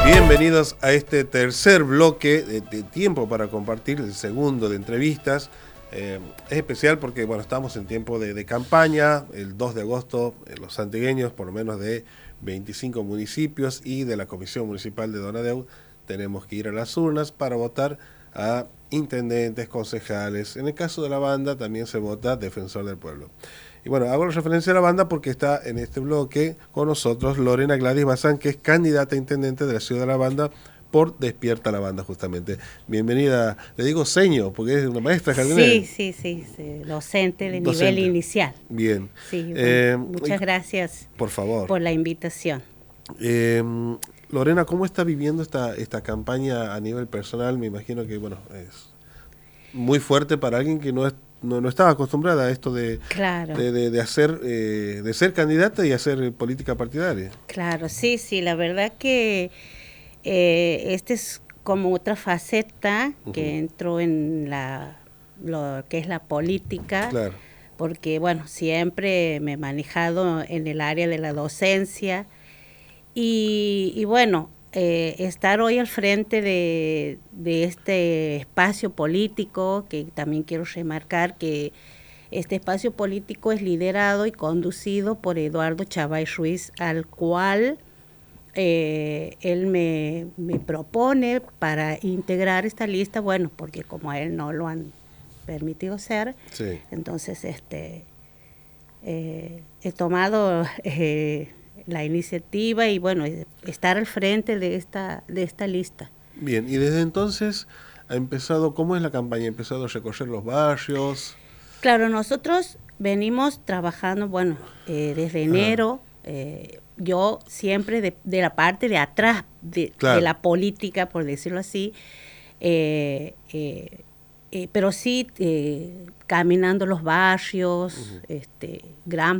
Bienvenidos a este tercer bloque de tiempo para compartir, el segundo de entrevistas. Es especial porque estamos en tiempo de campaña. El 2 de agosto los santiagueños, por lo menos de 25 municipios y de la Comisión Municipal de Donadeu, tenemos que ir a las urnas para votar a intendentes, concejales. En el caso de la banda también se vota defensor del pueblo. Y hago la referencia a la banda porque está en este bloque con nosotros Lorena Gladys Bazán, que es candidata a intendente de la ciudad de La Banda por Despierta la Banda, justamente. Bienvenida, le digo seño, porque es una maestra jardinera. Sí, docente de nivel inicial. Bien. Sí, muchas gracias por favor por la invitación. Lorena, ¿cómo está viviendo esta campaña a nivel personal? Me imagino que es muy fuerte para alguien que no estaba acostumbrada a esto de ser candidata y hacer política partidaria. Claro, sí, la verdad que este es como otra faceta que entró en lo que es la política, claro. Porque siempre me he manejado en el área de la docencia y estar hoy al frente de este espacio político, que también quiero remarcar que este espacio político es liderado y conducido por Eduardo Chavay Ruiz, al cual él me propone para integrar esta lista, porque como a él no lo han permitido ser, sí. Entonces he tomado la iniciativa y estar al frente de esta lista. Bien, y desde entonces ha empezado, ¿cómo es la campaña? ¿Ha empezado a recorrer los barrios? Claro, nosotros venimos trabajando, desde enero, yo siempre de la parte de atrás de la política, por decirlo así, pero sí caminando los barrios, gran